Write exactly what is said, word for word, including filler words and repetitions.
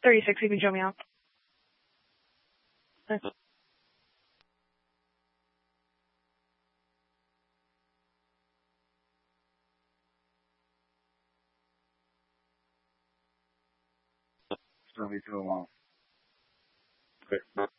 thirty-six. You can show me out. Okay. It's gonna be too long. Okay.